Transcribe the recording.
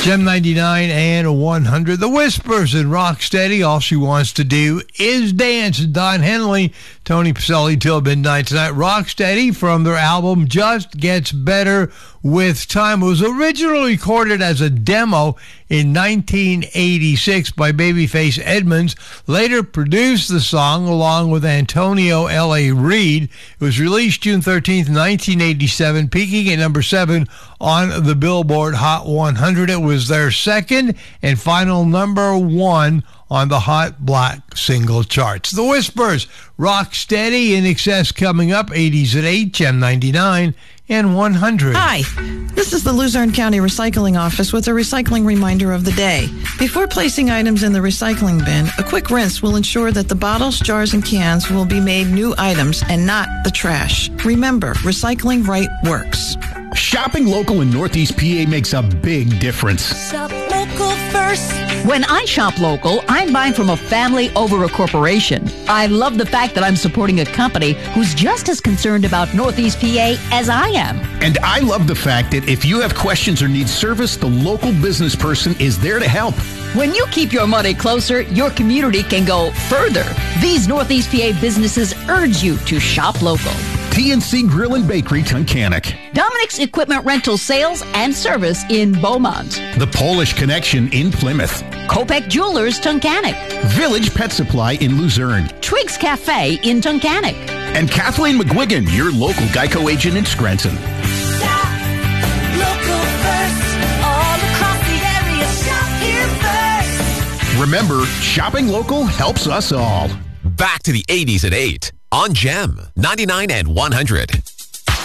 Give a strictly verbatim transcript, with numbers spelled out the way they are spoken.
Gem ninety-nine and one hundred. The Whispers and Rocksteady. All she wants to do is dance. Don Henley, Tony Pacelli till midnight tonight. Rocksteady from their album Just Gets Better with Time. It was originally recorded as a demo in nineteen eighty-six by Babyface Edmonds. Later produced the song along with Antonio L A. Reid. It was released June thirteenth, nineteen eighty-seven, peaking at number seven on the Billboard Hot one hundred. It was their second and final number one on the Hot Black single charts. The Whispers, Rocksteady, In Excess coming up, eighties at eight, Gem ninety-nine and one hundred. Hi, this is the Luzerne County Recycling Office with a recycling reminder of the day. Before placing items in the recycling bin, a quick rinse will ensure that the bottles, jars, and cans will be made new items and not the trash. Remember, recycling right works. Shopping local in Northeast P A makes a big difference. Shop local first. When I shop local, I'm buying from a family over a corporation. I love the fact that I'm supporting a company who's just as concerned about Northeast P A as I am. And I love the fact that if you have questions or need service, the local business person is there to help. When you keep your money closer, your community can go further. These Northeast P A businesses urge you to shop local. T N C Grill and Bakery, Tunkhannock. Dominic's Equipment Rental Sales and Service in Beaumont. The Polish Connection in Plymouth. Kopek Jewelers, Tunkhannock. Village Pet Supply in Luzerne. Twiggs Cafe in Tunkhannock. And Kathleen McGuigan, your local Geico agent in Scranton. Shop local first. All across the area, shop here first. Remember, shopping local helps us all. Back to the eighties at eight on Gem ninety-nine and one hundred.